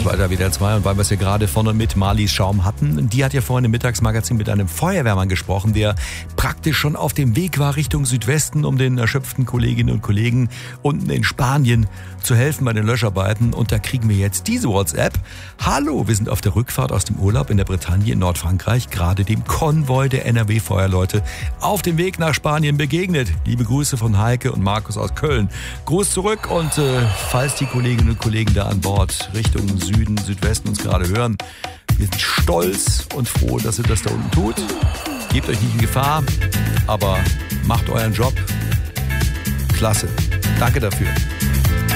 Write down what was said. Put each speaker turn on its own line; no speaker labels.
geht's weiter, WDR 2. Und weil wir es ja gerade vorne mit Marlies Schaum hatten, die hat ja vorhin im Mittagsmagazin mit einem Feuerwehrmann gesprochen, der praktisch schon auf dem Weg war Richtung Südwesten, um den erschöpften Kolleginnen und Kollegen unten in Spanien zu helfen bei den Löscharbeiten. Und da kriegen wir jetzt diese WhatsApp. Hallo, wir sind auf der Rückfahrt aus dem Urlaub in der Bretagne in Nordfrankreich, gerade dem Konvoi der NRW-Feuerleute auf dem Weg nach Spanien begegnet. Liebe Grüße von Heike und Markus aus Köln. Gruß zurück und falls die Kolleginnen und Kollegen da an Bord Richtung Süden, Südwesten uns gerade hören, wir sind stolz und froh, dass ihr das da unten tut. Gebt euch nicht in Gefahr, aber macht euren Job. Klasse. Danke dafür.